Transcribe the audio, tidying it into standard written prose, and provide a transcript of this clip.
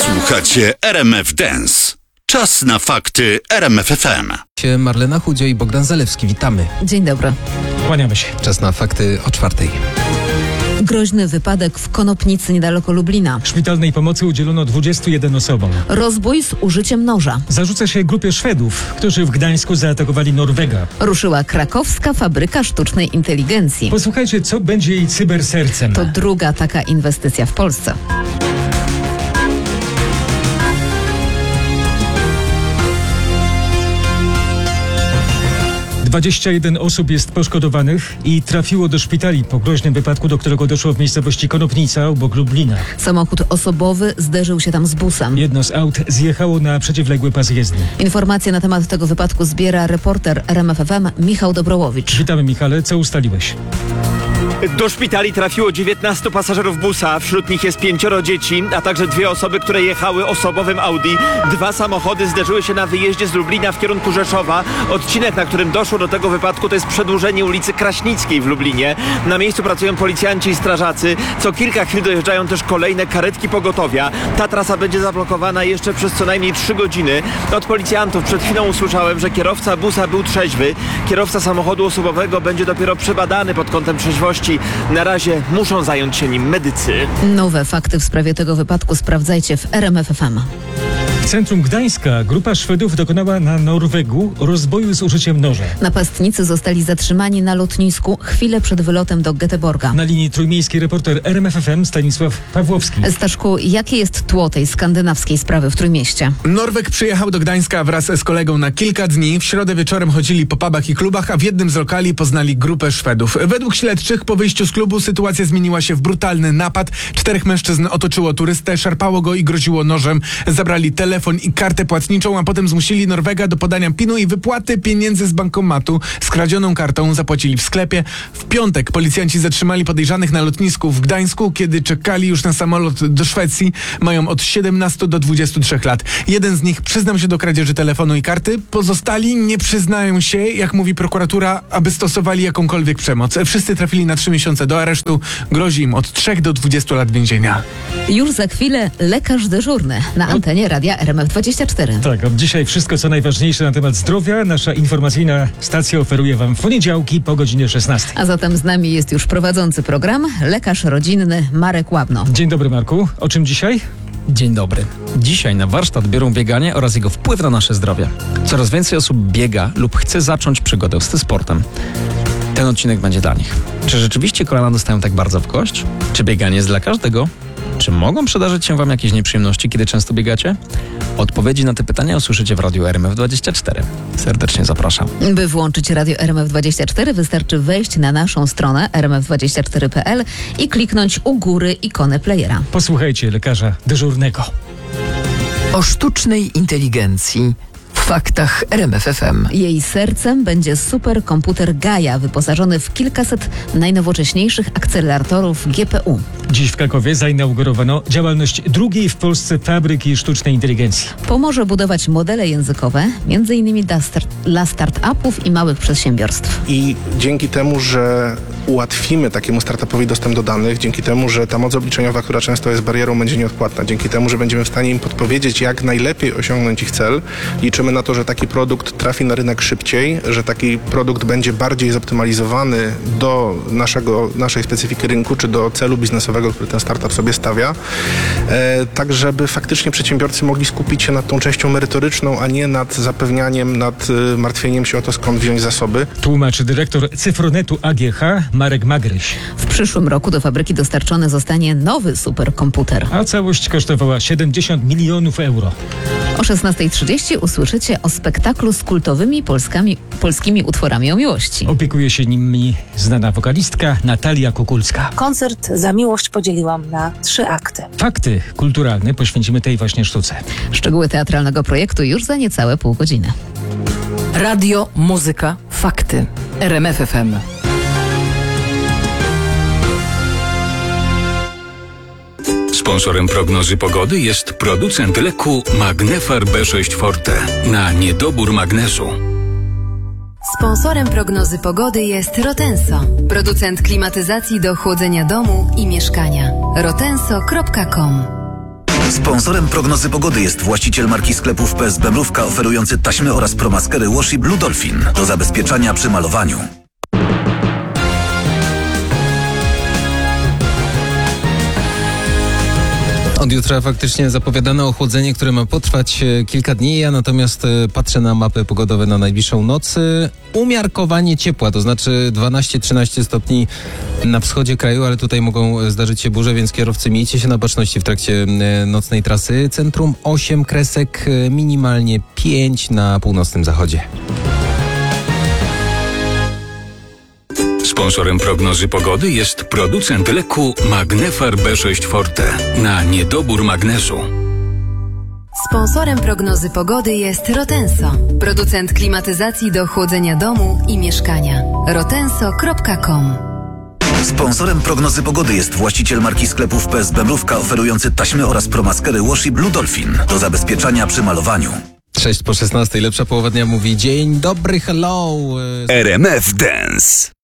Słuchacie RMF Dance. Czas na fakty RMF FM. Marlena Chudzio i Bogdan Zalewski. Witamy. Dzień dobry. Kłaniamy się. Czas na fakty o 4:00. Groźny wypadek w Konopnicy niedaleko Lublina. Szpitalnej pomocy udzielono 21 osobom. Rozbój z użyciem noża. Zarzuca się grupie Szwedów, którzy w Gdańsku zaatakowali Norwega. Ruszyła krakowska fabryka sztucznej inteligencji. Posłuchajcie, co będzie jej cybersercem. To druga taka inwestycja w Polsce. - 21 osób jest poszkodowanych i trafiło do szpitali po groźnym wypadku, do którego doszło w miejscowości Konopnica obok Lublina. Samochód osobowy zderzył się tam z busem. Jedno z aut zjechało na przeciwległy pas jezdni. Informacje na temat tego wypadku zbiera reporter RMF FM Michał Dobrołowicz. Witamy, Michale. Co ustaliłeś? Do szpitali trafiło 19 pasażerów busa, wśród nich jest 5 dzieci, a także 2 osoby, które jechały osobowym Audi. 2 samochody zderzyły się na wyjeździe z Lublina w kierunku Rzeszowa. Odcinek, na którym doszło do tego wypadku, to jest przedłużenie ulicy Kraśnickiej w Lublinie. Na miejscu pracują policjanci i strażacy. Co kilka chwil dojeżdżają też kolejne karetki pogotowia. Ta trasa będzie zablokowana jeszcze przez co najmniej 3 godziny. Od policjantów przed chwilą usłyszałem, że kierowca busa był trzeźwy. Kierowca samochodu osobowego będzie dopiero przebadany pod kątem trzeźwości. Na razie muszą zająć się nim medycy. Nowe fakty w sprawie tego wypadku sprawdzajcie w RMF FM. W centrum Gdańska grupa Szwedów dokonała na Norwegu rozboju z użyciem noża. Napastnicy zostali zatrzymani na lotnisku chwilę przed wylotem do Göteborga. Na linii trójmiejskiej reporter RMF FM Stanisław Pawłowski. Staszku, jakie jest tło tej skandynawskiej sprawy w Trójmieście? Norweg przyjechał do Gdańska wraz z kolegą na kilka dni. W środę wieczorem chodzili po pubach i klubach, a w jednym z lokali poznali grupę Szwedów. Według śledczych po wyjściu z klubu sytuacja zmieniła się w brutalny napad. 4 mężczyzn otoczyło turystę, szarpało go i groziło nożem. Zabrali telefon i kartę płatniczą, a potem zmusili Norwega do podania PIN-u i wypłaty pieniędzy z bankomatu. Skradzioną kartą zapłacili w sklepie. W piątek policjanci zatrzymali podejrzanych na lotnisku w Gdańsku, kiedy czekali już na samolot do Szwecji. Mają od 17 do 23 lat. Jeden z nich przyznał się do kradzieży telefonu i karty. Pozostali nie przyznają się, jak mówi prokuratura, aby stosowali jakąkolwiek przemoc. Wszyscy trafili na 3 miesiące do aresztu. Grozi im od 3 do 20 lat więzienia. Już za chwilę lekarz dyżurny na antenie Radia RMF24. Tak, od dzisiaj wszystko co najważniejsze na temat zdrowia. Nasza informacyjna stacja oferuje Wam w poniedziałki po godzinie 16. A zatem z nami jest już prowadzący program, lekarz rodzinny Marek Łabno. Dzień dobry, Marku. O czym dzisiaj? Dzień dobry. Dzisiaj na warsztat biorą bieganie oraz jego wpływ na nasze zdrowie. Coraz więcej osób biega lub chce zacząć przygodę z sportem. Ten odcinek będzie dla nich. Czy rzeczywiście kolana dostają tak bardzo w kość? Czy bieganie jest dla każdego? Czy mogą przydarzyć się Wam jakieś nieprzyjemności, kiedy często biegacie? Odpowiedzi na te pytania usłyszycie w Radiu RMF24. Serdecznie zapraszam. By włączyć Radio RMF24 wystarczy wejść na naszą stronę rmf24.pl i kliknąć u góry ikonę playera. Posłuchajcie lekarza dyżurnego. O sztucznej inteligencji w faktach RMF FM. Jej sercem będzie superkomputer Gaia, wyposażony w kilkaset najnowocześniejszych akceleratorów GPU. Dziś w Krakowie zainaugurowano działalność drugiej w Polsce fabryki sztucznej inteligencji. Pomoże budować modele językowe, m.in. dla start-upów i małych przedsiębiorstw. I dzięki temu, że ułatwimy takiemu startupowi dostęp do danych, dzięki temu, że ta moc obliczeniowa, która często jest barierą, będzie nieodpłatna, dzięki temu, że będziemy w stanie im podpowiedzieć, jak najlepiej osiągnąć ich cel, liczymy na to, że taki produkt trafi na rynek szybciej, że taki produkt będzie bardziej zoptymalizowany do naszej specyfiki rynku, czy do celu biznesowego, który ten startup sobie stawia, tak żeby faktycznie przedsiębiorcy mogli skupić się nad tą częścią merytoryczną, a nie nad zapewnianiem, nad martwieniem się o to, skąd wziąć zasoby. Tłumaczy dyrektor Cyfronetu AGH Marek Magryś. W przyszłym roku do fabryki dostarczony zostanie nowy superkomputer. A całość kosztowała 70 milionów euro. O 16:30 usłyszycie o spektaklu z kultowymi polskimi utworami o miłości. Opiekuje się nimi znana wokalistka Natalia Kukulska. Koncert Za miłość podzieliłam na 3 akty. Fakty kulturalne poświęcimy tej właśnie sztuce. Szczegóły teatralnego projektu już za niecałe pół godziny. Radio, muzyka, fakty. RMF FM. Sponsorem prognozy pogody jest producent leku Magnefar B6 Forte na niedobór magnezu. Sponsorem prognozy pogody jest Rotenso, producent klimatyzacji do chłodzenia domu i mieszkania. rotenso.com Sponsorem prognozy pogody jest właściciel marki sklepów PS Bemrówka oferujący taśmy oraz promaskery Washi Blue Dolphin do zabezpieczania przy malowaniu. Od jutra faktycznie zapowiadane ochłodzenie, które ma potrwać kilka dni. Ja natomiast patrzę na mapy pogodowe na najbliższą noc. Umiarkowanie ciepła, to znaczy 12-13 stopni na wschodzie kraju, ale tutaj mogą zdarzyć się burze, więc kierowcy miejcie się na baczności w trakcie nocnej trasy. Centrum 8 kresek, minimalnie 5 na północnym zachodzie. Sponsorem prognozy pogody jest producent leku Magnefar B6 Forte na niedobór magnezu. Sponsorem prognozy pogody jest Rotenso, producent klimatyzacji do chłodzenia domu i mieszkania. rotenso.com. Sponsorem prognozy pogody jest właściciel marki sklepów PS Bemrówka oferujący taśmy oraz promaskery Washi Blue Dolphin do zabezpieczania przy malowaniu. 6 po 16, lepsza połowa dnia mówi dzień dobry, hello. RMF Dance.